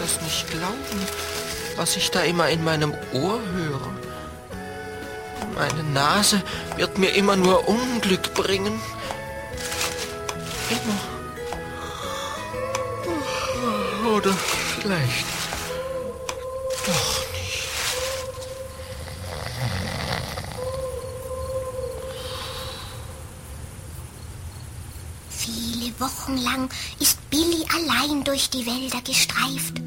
das nicht glauben, was ich da immer in meinem Ohr höre. Meine Nase wird mir immer nur Unglück bringen. Immer. Oder vielleicht doch nicht. Viele Wochen lang ist Billy allein durch die Wälder gestreift.